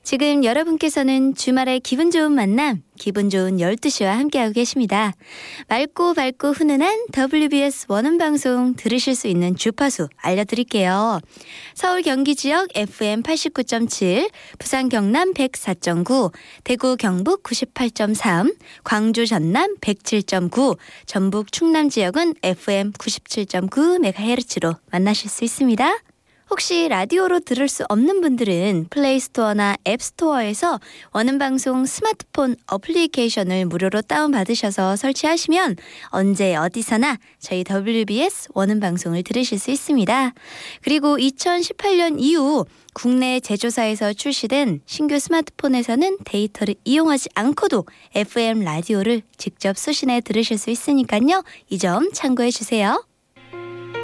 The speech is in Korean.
지금 여러분께서는 주말의 기분 좋은 만남, 기분 좋은 12시와 함께하고 계십니다. 맑고 밝고 훈훈한 WBS 원음방송 들으실 수 있는 주파수 알려드릴게요. 서울 경기 지역 FM 89.7, 부산 경남 104.9, 대구 경북 98.3, 광주 전남 107.9, 전북 충남 지역은 FM 97.9MHz로 만나실 수 있습니다. 혹시 라디오로 들을 수 없는 분들은 플레이스토어나 앱스토어에서 원음방송 스마트폰 어플리케이션을 무료로 다운받으셔서 설치하시면 언제 어디서나 저희 WBS 원음방송을 들으실 수 있습니다. 그리고 2018년 이후 국내 제조사에서 출시된 신규 스마트폰에서는 데이터를 이용하지 않고도 FM 라디오를 직접 수신해 들으실 수 있으니까요. 이 점 참고해 주세요.